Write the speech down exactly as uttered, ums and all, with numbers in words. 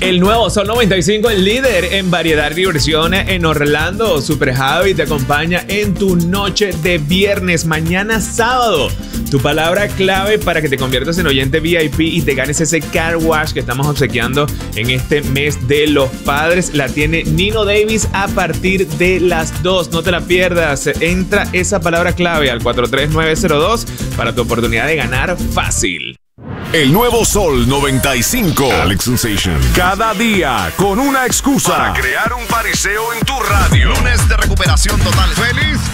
El nuevo Sol noventa y cinco, el líder en variedad y diversión en Orlando. Super Javi te acompaña en tu noche de viernes. Mañana sábado, tu palabra clave para que te conviertas en oyente V I P y te ganes ese car wash que estamos obsequiando en este mes de los padres. La tiene Nino Davis a partir de las dos. No te la pierdas. Entra esa palabra clave al cuatro tres nueve cero dos para tu oportunidad de ganar fácil. El nuevo Sol noventa y cinco. Alex Sensation. Cada día con una excusa para crear un pariseo en tu radio. Lunes de recuperación total. ¡Feliz